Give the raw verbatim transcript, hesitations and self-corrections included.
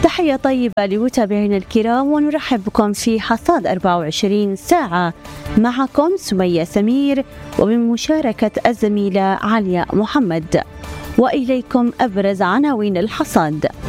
تحية طيبة لمتابعينا الكرام، ونرحب بكم في حصاد أربعة وعشرين ساعة. معكم سمية سمير وبمشاركة الزميلة عليا محمد. وإليكم أبرز عناوين الحصاد.